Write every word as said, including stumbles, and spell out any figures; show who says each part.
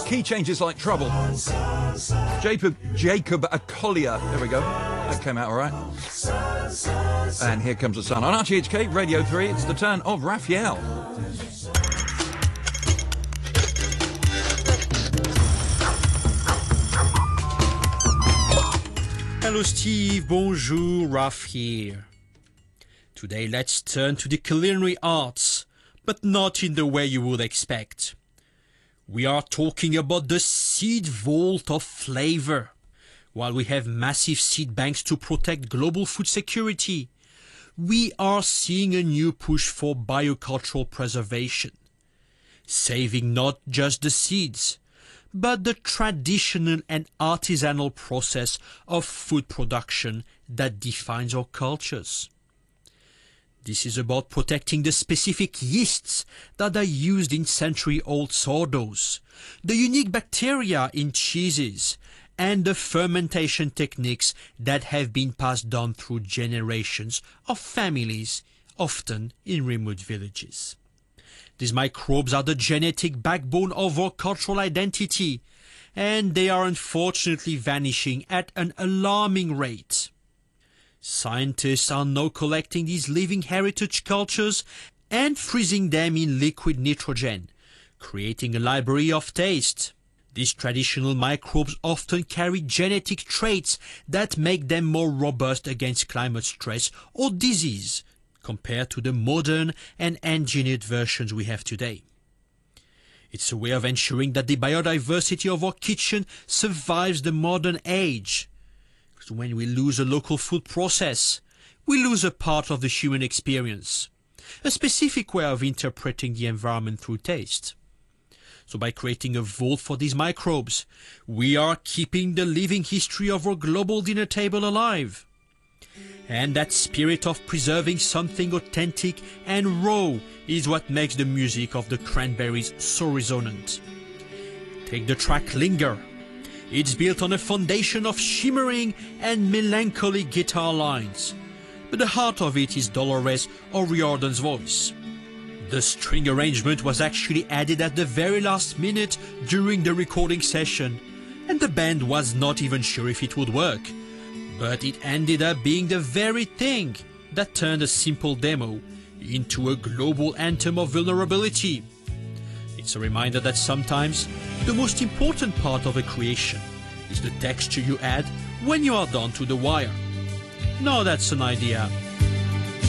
Speaker 1: key changes like trouble. Jacob, Jacob Collier. There we go. That came out all right. And here comes the sun. On R T H K Radio three, it's the turn of Raphael.
Speaker 2: Hello Steve, bonjour, Raph here. Today let's turn to the culinary arts, but not in the way you would expect. We are talking about the seed vault of flavor. While we have massive seed banks to protect global food security, we are seeing a new push for biocultural preservation, saving not just the seeds, but the traditional and artisanal process of food production that defines our cultures. This is about protecting the specific yeasts that are used in century-old sourdoughs, the unique bacteria in cheeses, and the fermentation techniques that have been passed down through generations of families, often in remote villages. These microbes are the genetic backbone of our cultural identity, and they are unfortunately vanishing at an alarming rate. Scientists are now collecting these living heritage cultures and freezing them in liquid nitrogen, creating a library of taste. These traditional microbes often carry genetic traits that make them more robust against climate stress or disease, compared to the modern and engineered versions we have today. It's a way of ensuring that the biodiversity of our kitchen survives the modern age. Because when we lose a local food process, we lose a part of the human experience, a specific way of interpreting the environment through taste. So by creating a vault for these microbes, we are keeping the living history of our global dinner table alive. And that spirit of preserving something authentic and raw is what makes the music of the Cranberries so resonant. Take the track Linger. It's built on a foundation of shimmering and melancholy guitar lines, but the heart of it is Dolores O'Riordan's voice. The string arrangement was actually added at the very last minute during the recording session, and the band was not even sure if it would work. But it ended up being the very thing that turned a simple demo into a global anthem of vulnerability. It's a reminder that sometimes the most important part of a creation is the texture you add when you are down to the wire. Now that's an idea